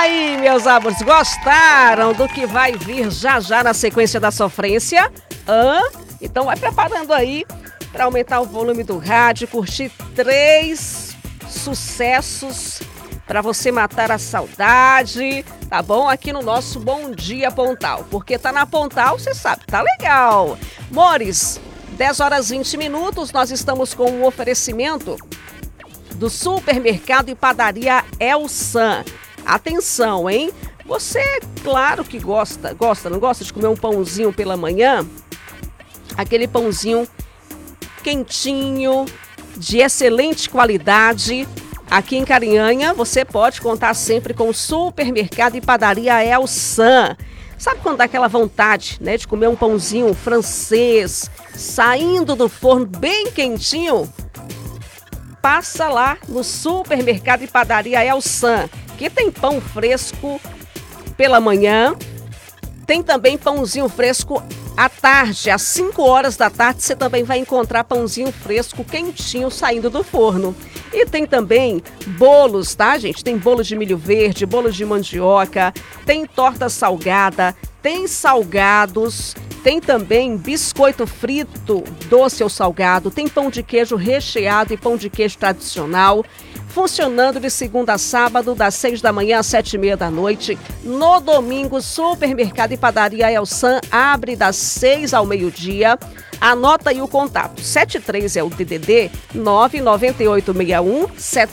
aí, meus amores, gostaram do que vai vir já já na sequência da sofrência? Então vai preparando aí para aumentar o volume do rádio, curtir 3 sucessos para você matar a saudade, tá bom? Aqui no nosso Bom Dia Pontal, porque tá na Pontal, você sabe, tá legal. Mores, 10 horas 20 minutos, nós estamos com um oferecimento do supermercado e padaria Elsan. Atenção, hein? Você, claro que não gosta de comer um pãozinho pela manhã? Aquele pãozinho quentinho, de excelente qualidade. Aqui em Carinhanha, você pode contar sempre com o supermercado e padaria Elsan. Sabe quando dá aquela vontade, né, de comer um pãozinho francês, saindo do forno bem quentinho? Passa lá no supermercado e padaria Elsan, que tem pão fresco pela manhã, tem também pãozinho fresco à tarde, às 5 horas da tarde, você também vai encontrar pãozinho fresco quentinho saindo do forno. E tem também bolos, tá, gente? Tem bolo de milho verde, bolo de mandioca, tem torta salgada, tem salgados, tem também biscoito frito, doce ou salgado, tem pão de queijo recheado e pão de queijo tradicional, funcionando de segunda a sábado, das 6 da manhã às 7h30 da noite. No domingo, supermercado e padaria Elsan abre das 6 ao meio-dia. Anota aí o contato, 73 é o DDD 99861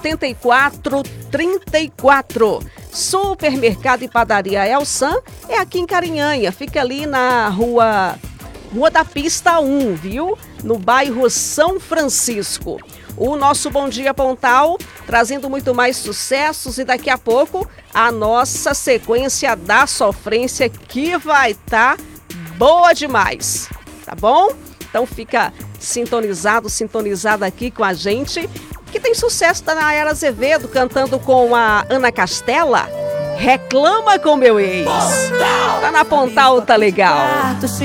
7434. Supermercado e padaria Elsan é aqui em Carinhanha, fica ali na Rua da Pista 1, viu? No bairro São Francisco. O nosso Bom Dia Pontal, trazendo muito mais sucessos e daqui a pouco a nossa sequência da sofrência que vai estar boa demais, tá bom? Então fica sintonizado aqui com a gente, que tem sucesso da Nayara Azevedo cantando com a Ana Castela, Reclama com Meu Ex. Tá na Pontal, tá legal.